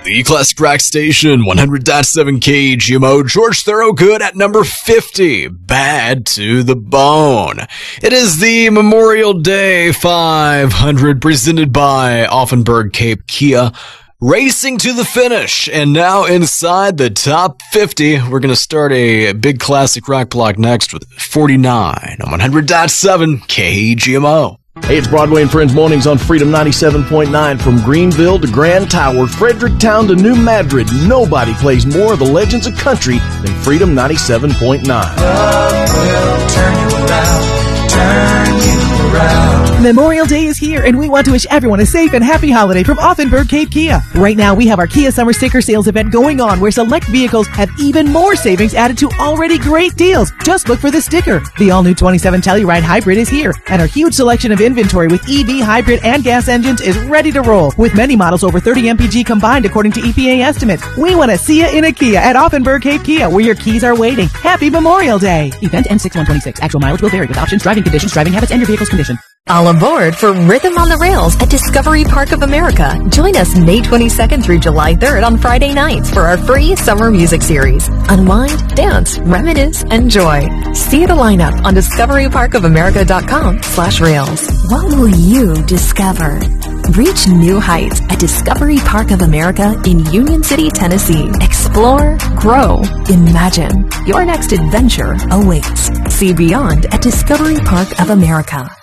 The Classic Rock Station, 100.7 KGMO, George Thorogood at number 50, Bad to the Bone. It is the Memorial Day 500 presented by Offenburg Cape Kia, racing to the finish. And now inside the top 50, we're going to start a big classic rock block next with 49 on 100.7 KGMO. Hey, it's Broadway and Friends Mornings on Freedom 97.9. From Greenville to Grand Tower, Fredericktown to New Madrid, nobody plays more of the legends of country than Freedom 97.9. Love will turn you around, turn you around. Memorial Day is here, and we want to wish everyone a safe and happy holiday from Offenburg Cape Kia. Right now, we have our Kia Summer Sticker Sales event going on, where select vehicles have even more savings added to already great deals. Just look for the sticker. The all-new 27 Telluride Hybrid is here, and our huge selection of inventory with EV, hybrid, and gas engines is ready to roll. With many models over 30 mpg combined, according to EPA estimates. We want to see you in a Kia at Offenburg Cape Kia, where your keys are waiting. Happy Memorial Day! Event ends 6/1/26. Actual mileage will vary with options, driving conditions, driving habits, and your vehicle's condition. All aboard for Rhythm on the Rails at Discovery Park of America. Join us May 22nd through July 3rd on Friday nights for our free summer music series. Unwind, dance, reminisce, enjoy. See the lineup on discoveryparkofamerica.com/rails. What will you discover? Reach new heights at Discovery Park of America in Union City, Tennessee. Explore, grow, imagine. Your next adventure awaits. See beyond at Discovery Park of America.